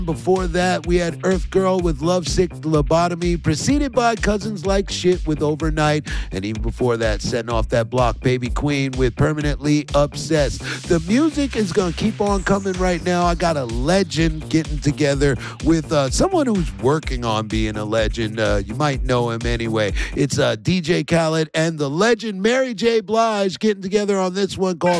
Before that, we had Earth Girl with Lovesick Lobotomy, preceded by Cousins Like Shit with Overnight. And even before that, setting off that block, Baby Queen with Permanently Obsessed. The music is going to keep on coming right now. I got a legend getting together with someone who's working on being a legend. You might know him anyway. It's DJ Khaled and the legend Mary J. Blige getting together on this one called